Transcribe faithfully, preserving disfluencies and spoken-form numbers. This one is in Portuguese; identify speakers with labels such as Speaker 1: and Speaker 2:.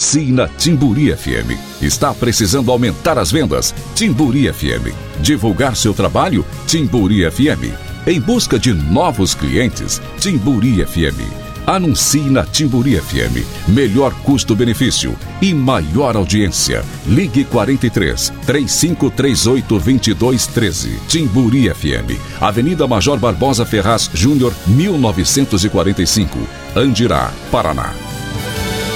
Speaker 1: Anuncie na Timburi F M. Está precisando aumentar as vendas? Timburi F M. Divulgar seu trabalho? Timburi F M. Em busca de novos clientes? Timburi F M. Anuncie na Timburi F M. Melhor custo-benefício e maior audiência. Ligue quarenta e três, trinta e cinco, trinta e oito, vinte e dois, treze. Timburi F M. Avenida Major Barbosa Ferraz Júnior, mil novecentos e quarenta e cinco. Andirá, Paraná.